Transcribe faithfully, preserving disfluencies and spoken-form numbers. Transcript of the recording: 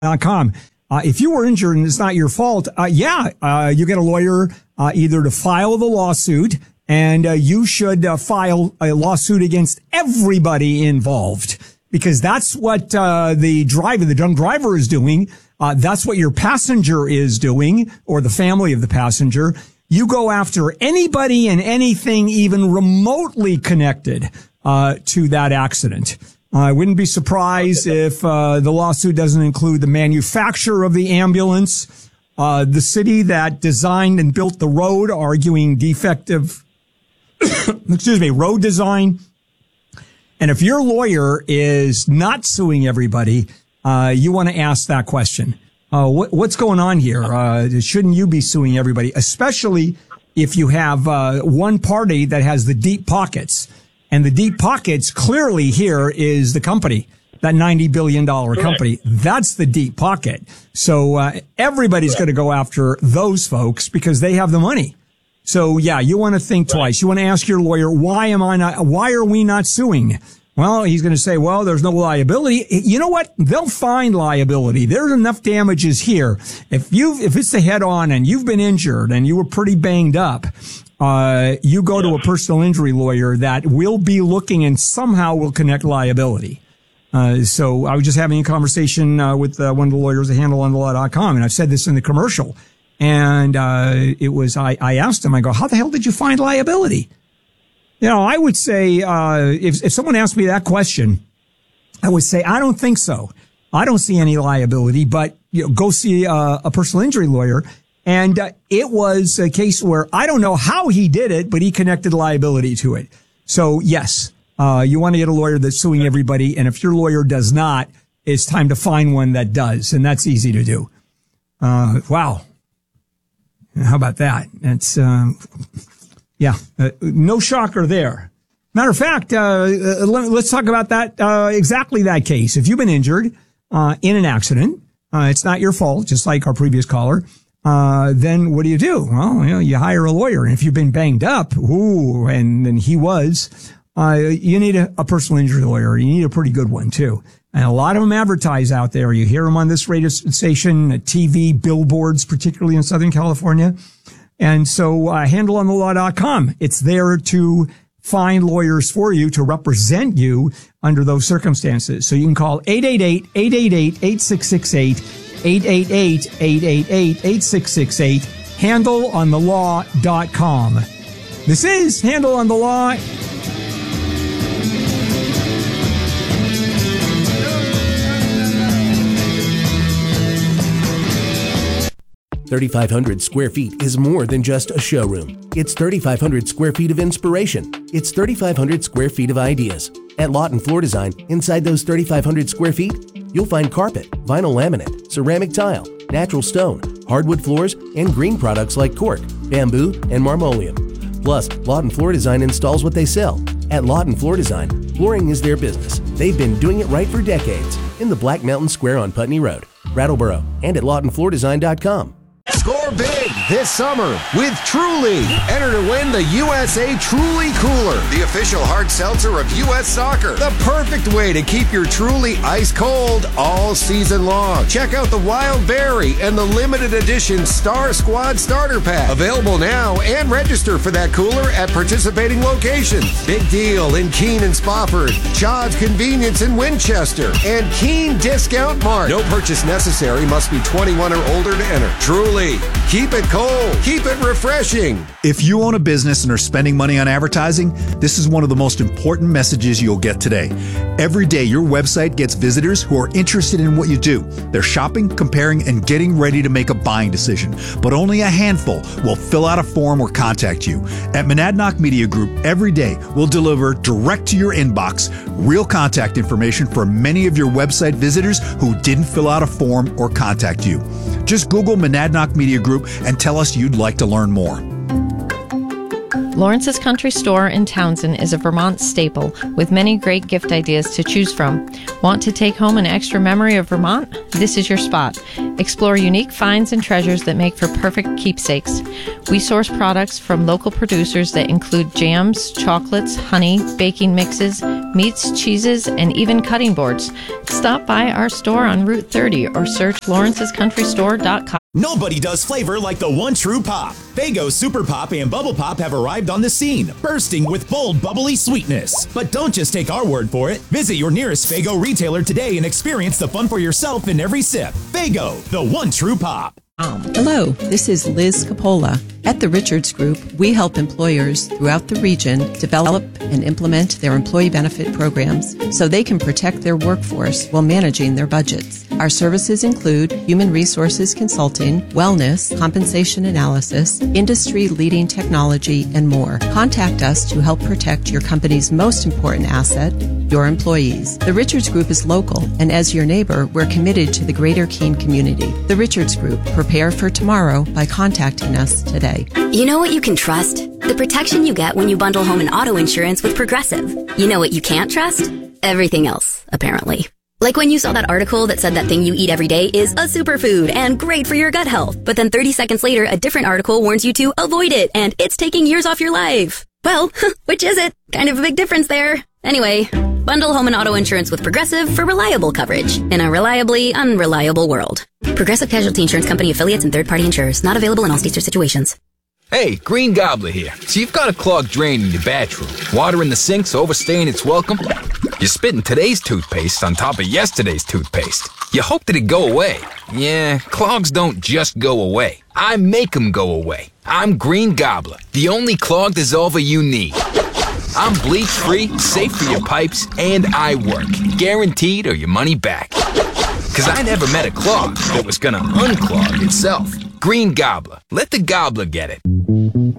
dot com. Uh, if you were injured and it's not your fault, uh, yeah, uh, you get a lawyer, uh, either to file the lawsuit, and uh, you should uh, file a lawsuit against everybody involved, because that's what uh, the driver, the drunk driver is doing. Uh, that's what your passenger is doing, or the family of the passenger. You go after anybody and anything even remotely connected uh, to that accident. I wouldn't be surprised if uh, the lawsuit doesn't include the manufacturer of the ambulance, uh, the city that designed and built the road, arguing defective, excuse me, road design. And if your lawyer is not suing everybody, uh, you want to ask that question. Uh, what, what's going on here? Uh, shouldn't you be suing everybody, especially if you have uh, one party that has the deep pockets? And the deep pockets clearly here is the company, that ninety billion dollars company. That's the deep pocket. So uh, everybody's going to go after those folks because they have the money. So, yeah, you want to think twice. You want to ask your lawyer, why am I not, why are we not suing? Well, he's going to say, well, there's no liability. You know what? They'll find liability. There's enough damages here. If you, if it's a head on and you've been injured and you were pretty banged up, uh, you go to a personal injury lawyer that will be looking and somehow will connect liability. Uh, so I was just having a conversation, uh, with uh, one of the lawyers at handle on the law dot com. And I've said this in the commercial. And, uh, it was, I, I asked him, I go, how the hell did you find liability? You know, I would say, uh, if, if someone asked me that question, I would say, I don't think so. I don't see any liability, but you know, go see uh, a personal injury lawyer. And uh, it was a case where I don't know how he did it, but he connected liability to it. So, yes, uh, you want to get a lawyer that's suing everybody. And if your lawyer does not, it's time to find one that does. And that's easy to do. Uh, wow. How about that? That's, um, yeah, uh, no shocker there. Matter of fact, uh, let, let's talk about that, uh, exactly that case. If you've been injured, uh, in an accident, uh, it's not your fault, just like our previous caller. Uh, then what do you do? Well, you know, you hire a lawyer. And if you've been banged up, ooh, and, and he was, uh, you need a, a personal injury lawyer. You need a pretty good one too. And a lot of them advertise out there. You hear them on this radio station, T V, billboards, particularly in Southern California. And so, uh, handle on the law dot com. It's there to find lawyers for you to represent you under those circumstances. So you can call eight eight eight, eight eight eight, eight six six eight, eight eight eight, eight eight eight, eight six six eight, handle on the law dot com. This is Handle on the Law. thirty-five hundred square feet is more than just a showroom. It's thirty-five hundred square feet of inspiration. It's thirty-five hundred square feet of ideas. At Lawton Floor Design, inside those thirty-five hundred square feet, you'll find carpet, vinyl laminate, ceramic tile, natural stone, hardwood floors, and green products like cork, bamboo, and marmoleum. Plus, Lawton Floor Design installs what they sell. At Lawton Floor Design, flooring is their business. They've been doing it right for decades in the Black Mountain Square on Putney Road, Brattleboro, and at lawton floor design dot com. Score big this summer with Truly. Enter to win the U S A Truly Cooler, the official hard seltzer of U S Soccer. The perfect way to keep your Truly ice cold all season long. Check out the Wild Berry and the limited edition Star Squad Starter Pack. Available now, and register for that cooler at participating locations. Big Deal in Keene and Spofford, Chad's Convenience in Winchester, and Keene Discount Mart. No purchase necessary. Must be twenty-one or older to enter. Truly. Keep it cold. Keep it refreshing. If you own a business and are spending money on advertising, this is one of the most important messages you'll get today. Every day, your website gets visitors who are interested in what you do. They're shopping, comparing, and getting ready to make a buying decision. But only a handful will fill out a form or contact you. At Monadnock Media Group, every day we'll deliver direct to your inbox real contact information for many of your website visitors who didn't fill out a form or contact you. Just Google Monadnock Media Group and tell us you'd like to learn more. Lawrence's Country Store in Townsend is a Vermont staple with many great gift ideas to choose from. Want to take home an extra memory of Vermont? This is your spot. Explore unique finds and treasures that make for perfect keepsakes. We source products from local producers that include jams, chocolates, honey, baking mixes, meats, cheeses, and even cutting boards. Stop by our store on Route thirty or search lawrences country store dot com. Nobody does flavor like the one true pop. Faygo Super Pop and Bubble Pop have arrived on the scene, bursting with bold, bubbly sweetness. But don't just take our word for it. Visit your nearest Faygo retailer today and experience the fun for yourself in every sip. Faygo, the one true pop. Hello, this is Liz Capola. At the Richards Group, we help employers throughout the region develop and implement their employee benefit programs so they can protect their workforce while managing their budgets. Our services include human resources consulting, wellness, compensation analysis, industry-leading technology, and more. Contact us to help protect your company's most important asset, your employees. The Richards Group is local, and as your neighbor, we're committed to the greater Keene community. The Richards Group. Prepare for tomorrow by contacting us today. You know what you can trust? The protection you get when you bundle home and auto insurance with Progressive. You know what you can't trust? Everything else, apparently. Like when you saw that article that said that thing you eat every day is a superfood and great for your gut health, but then thirty seconds later, a different article warns you to avoid it and it's taking years off your life. Well, which is it? Kind of a big difference there. Anyway, bundle home and auto insurance with Progressive for reliable coverage in a reliably unreliable world. Progressive Casualty Insurance Company affiliates and third-party insurers. Not available in all states or situations. Hey, Green Gobbler here. So you've got a clogged drain in your bathroom. Water in the sink's overstaying its welcome. You're spitting today's toothpaste on top of yesterday's toothpaste. You hope that it go away. Yeah, clogs don't just go away. I make them go away. I'm Green Gobbler, the only clog dissolver you need. I'm bleach-free, safe for your pipes, and I work. Guaranteed or your money back. Because I never met a clog that was going to unclog itself. Green Gobbler. Let the gobbler get it.